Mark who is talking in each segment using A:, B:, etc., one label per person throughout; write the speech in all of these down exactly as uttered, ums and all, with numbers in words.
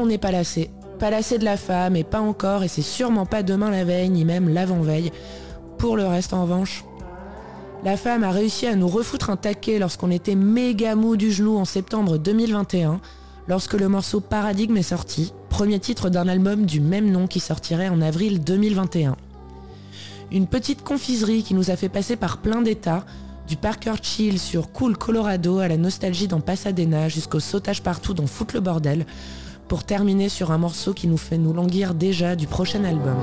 A: on n'est pas lassé. Pas lassé de la femme, et pas encore, et c'est sûrement pas demain la veille, ni même l'avant-veille. Pour le reste, en revanche, la femme a réussi à nous refoutre un taquet lorsqu'on était méga mou du genou en septembre deux mille vingt et un, lorsque le morceau Paradigme est sorti, premier titre d'un album du même nom qui sortirait en avril deux mille vingt et un. Une petite confiserie qui nous a fait passer par plein d'états, du Parker Chill sur Cool Colorado à la nostalgie dans Pasadena jusqu'au sautage partout dans Foot le bordel, pour terminer sur un morceau qui nous fait nous languir déjà du prochain album.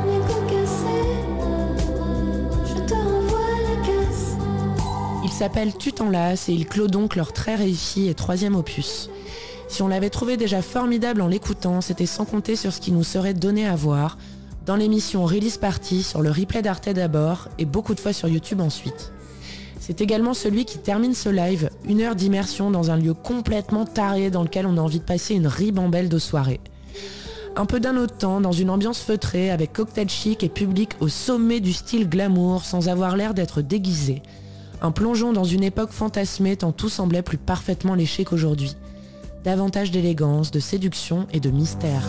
A: Il s'appelle Tu t'en lasses et il clôt donc leur très réussi et troisième opus. Si on l'avait trouvé déjà formidable en l'écoutant, c'était sans compter sur ce qui nous serait donné à voir dans l'émission Release Party, sur le replay d'Arte d'abord et beaucoup de fois sur YouTube ensuite. C'est également celui qui termine ce live, une heure d'immersion dans un lieu complètement taré dans lequel on a envie de passer une ribambelle de soirée. Un peu d'un autre temps, dans une ambiance feutrée, avec cocktail chic et public au sommet du style glamour, sans avoir l'air d'être déguisé. Un plongeon dans une époque fantasmée tant tout semblait plus parfaitement léché qu'aujourd'hui. Davantage d'élégance, de séduction et de mystère.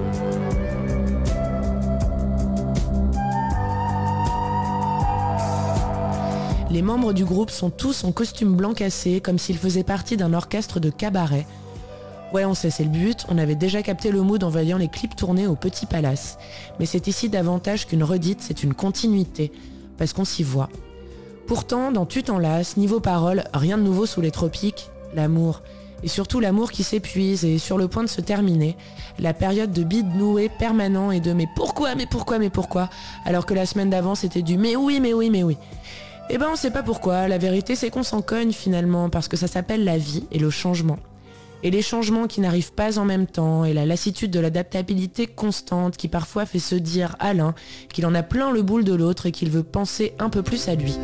A: Les membres du groupe sont tous en costume blanc cassé, comme s'ils faisaient partie d'un orchestre de cabaret. Ouais, on sait, c'est le but, on avait déjà capté le mood en voyant les clips tournés au Petit Palace. Mais c'est ici davantage qu'une redite, c'est une continuité, parce qu'on s'y voit. Pourtant, dans Tu t'en lasses, niveau parole, rien de nouveau sous les tropiques, l'amour. Et surtout l'amour qui s'épuise et est sur le point de se terminer. La période de bide noué permanent et de mais pourquoi, mais pourquoi, mais pourquoi, alors que la semaine d'avant c'était du mais oui, mais oui, mais oui. Eh ben on sait pas pourquoi, la vérité c'est qu'on s'en cogne finalement, parce que ça s'appelle la vie et le changement. Et les changements qui n'arrivent pas en même temps, et la lassitude de l'adaptabilité constante qui parfois fait se dire à l'un qu'il en a plein le boule de l'autre et qu'il veut penser un peu plus à lui.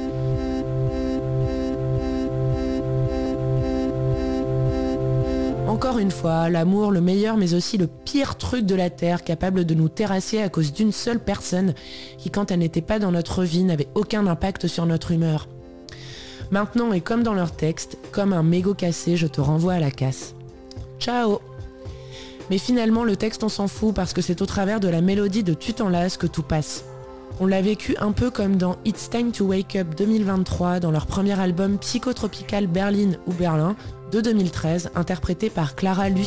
A: Encore une fois, l'amour, le meilleur mais aussi le pire truc de la Terre, capable de nous terrasser à cause d'une seule personne qui, quand elle n'était pas dans notre vie, n'avait aucun impact sur notre humeur. Maintenant, et comme dans leur texte, comme un mégot cassé, je te renvoie à la casse. Ciao. Mais finalement, le texte on s'en fout parce que c'est au travers de la mélodie de Tu t'en lasses que tout passe. On l'a vécu un peu comme dans It's Time to Wake Up deux mille vingt-trois, dans leur premier album psychotropical Berlin ou Berlin de deux mille treize, interprété par Clara Lucie